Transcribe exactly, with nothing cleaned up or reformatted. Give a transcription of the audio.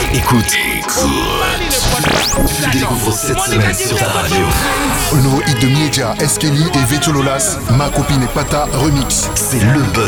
Écoute, découvre cette semaine sur ta radio. Un nouveau hit de Mieja, Eskeli et Vetchololas, Ma copine et Pata remix. C'est le buzz